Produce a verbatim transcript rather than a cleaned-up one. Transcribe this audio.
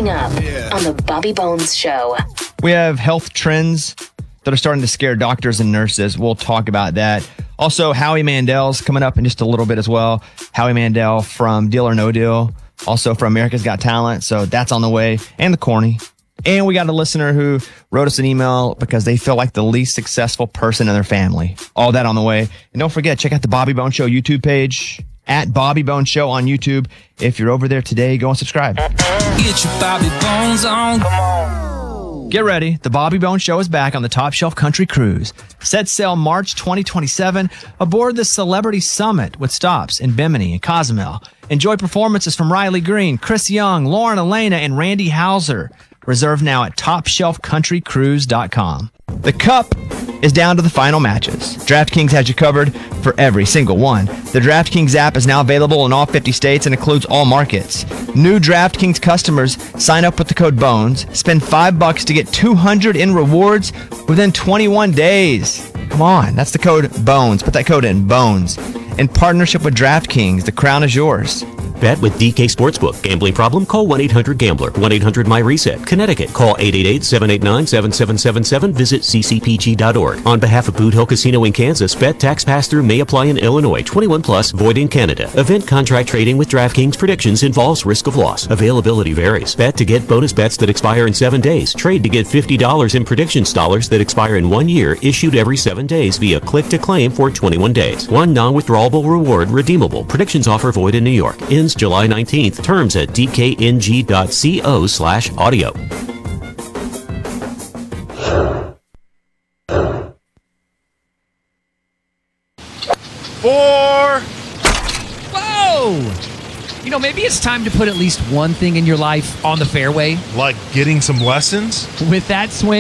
Coming up yeah. on the Bobby Bones Show. We have health trends that are starting to scare doctors and nurses. We'll talk about that. Also, Howie Mandel's coming up in just a little bit as well. Howie Mandel from Deal or No Deal. Also from America's Got Talent. So that's on the way. And the Corny. And we got a listener who wrote us an email because they feel like the least successful person in their family. All that on the way. And don't forget, check out the Bobby Bones Show YouTube page at Bobby Bones Show on YouTube. If you're over there today, go and subscribe. Get your Bobby Bones on. Come on. Get ready. The Bobby Bones Show is back on the Top Shelf Country Cruise. Set sail March twenty twenty-seven aboard the Celebrity Summit with stops in Bimini and Cozumel. Enjoy performances from Riley Green, Chris Young, Lauren Elena, and Randy Houser. Reserve now at top shelf country cruise dot com. The Cup is down to the final matches. DraftKings has you covered for every single one. The DraftKings app is now available in all fifty states and includes all markets. New DraftKings customers sign up with the code BONES, spend five bucks to get two hundred in rewards within twenty-one days. Come on, that's the code BONES. Put that code in, BONES. In partnership with DraftKings, the crown is yours. Bet with D K Sportsbook. Gambling problem? Call one eight hundred gambler. one eight hundred my reset. Connecticut. Call eight eight eight, seven eight nine, seven seven seven seven. Visit c c p g dot org. On behalf of Boot Hill Casino in Kansas, bet tax pass-through may apply in Illinois. twenty-one plus, void in Canada. Event contract trading with DraftKings predictions involves risk of loss. Availability varies. Bet to get bonus bets that expire in seven days. Trade to get fifty dollars in predictions dollars that expire in one year, issued every seven days via click to claim for twenty-one days. One non-withdrawable reward redeemable. Predictions offer void in New York. Ends July nineteenth. Terms at d k n g dot co slash audio. Four. Whoa! You know, maybe it's time to put at least one thing in your life on the fairway. Like getting some lessons? With that swing.